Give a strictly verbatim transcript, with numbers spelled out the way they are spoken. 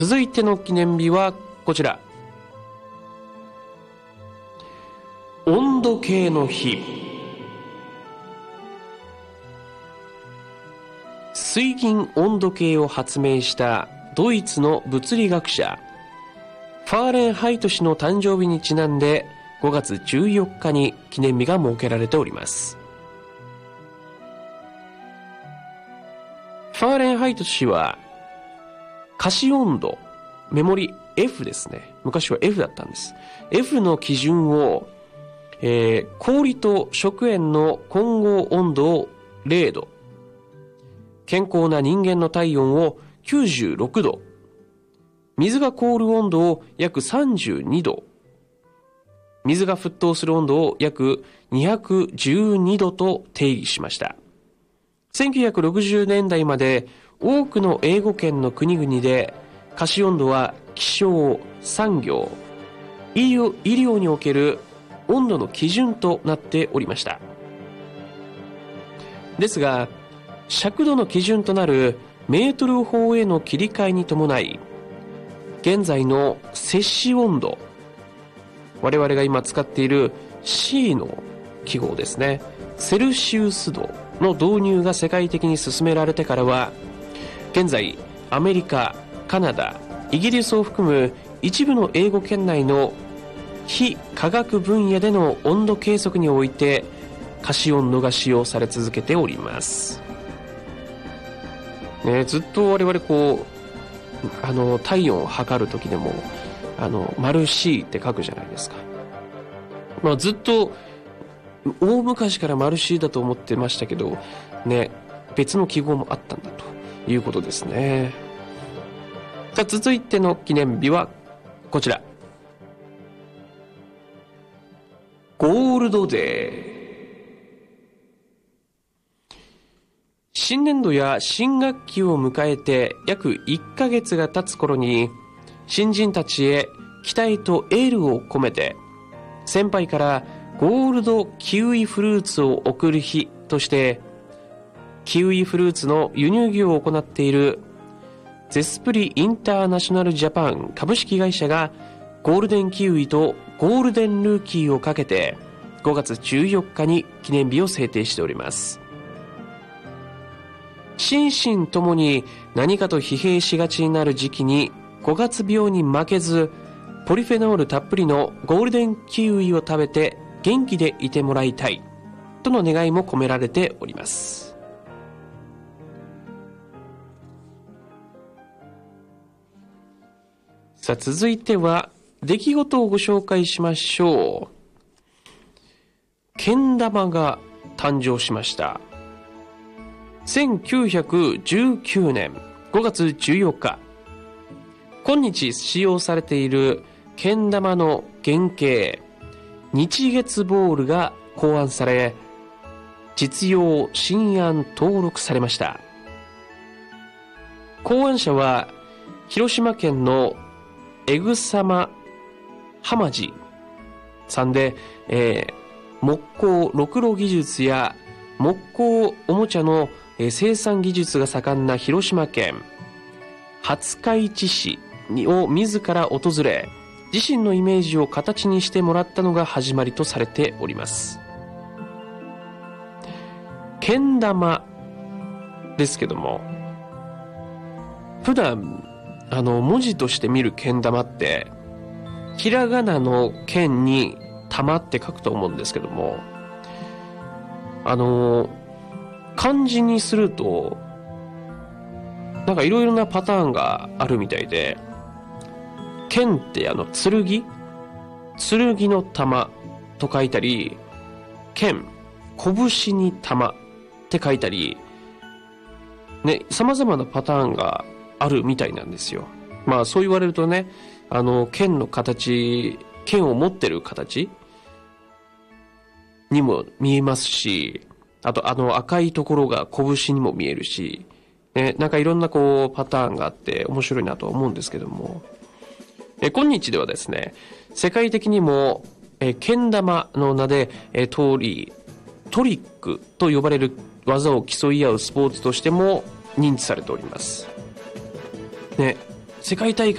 続いての記念日はこちら。温度計の日。水銀温度計を発明したドイツの物理学者ファーレンハイト氏の誕生日にちなんでごがつじゅうよっかに記念日が設けられております。ファーレンハイト氏は可視温度、メモリ F ですね。昔は F だったんです。F の基準を、えー、氷と食塩の混合温度をれいど、健康な人間の体温をきゅうじゅうろくど、水が凍る温度を約さんじゅうにど、水が沸騰する温度を約にひゃくじゅうにどと定義しました。せんきゅうひゃくろくじゅうねんだいまで多くの英語圏の国々で可視温度は気象、産業、医療、医療における温度の基準となっておりました。ですが、尺度の基準となるメートル法への切り替えに伴い、現在の摂氏温度、我々が今使っている C の記号ですね、セルシウス度の導入が世界的に進められてからは、現在アメリカ、カナダ、イギリスを含む一部の英語圏内の非科学分野での温度計測において可視温度が使用され続けております、ね、ずっと我々こうあの体温を測る時でもあの丸 C って書くじゃないですか、まあ、ずっと大昔から丸 C だと思ってましたけどね、別の記号もあったんだということですね。さあ続いての記念日はこちら。ゴールドデー。新年度や新学期を迎えて約いっかげつが経つ頃に、新人たちへ期待とエールを込めて、先輩からゴールドキウイフルーツを贈る日として、キウイフルーツの輸入業を行っているゼスプリインターナショナルジャパン株式会社がゴールデンキウイとゴールデンルーキーをかけてごがつじゅうよっかに記念日を制定しております。心身ともに何かと疲弊しがちになる時期にごがつ病に負けず、ポリフェノールたっぷりのゴールデンキウイを食べて元気でいてもらいたいとの願いも込められております。さあ続いては出来事をご紹介しましょう。けん玉が誕生しました。せんきゅうひゃくじゅうきゅうねんごがつじゅうよっか、今日使用されているけん玉の原型、日月ボールが考案され、実用新案登録されました。考案者は広島県のエグサマ浜地さんで、えー、木工ろくろ技術や木工おもちゃの、えー、生産技術が盛んな広島県廿日市市を自ら訪れ、自身のイメージを形にしてもらったのが始まりとされております。けん玉ですけども、普段あの文字として見るけん玉ってひらがなの剣に玉って書くと思うんですけども、あの漢字にするとなんかいろいろなパターンがあるみたいで、剣ってあの剣剣の玉と書いたり、剣拳に玉って書いたりね、様々なパターンがあるみたいなんですよ。まあそう言われるとね、あの剣の形、剣を持ってる形にも見えますし、あとあの赤いところが拳にも見えるし、ね、なんかいろんなこうパターンがあって面白いなと思うんですけども、え今日ではですね、世界的にもえけん玉の名でえ通りトリックと呼ばれる技を競い合うスポーツとしても認知されております。ね、世界大会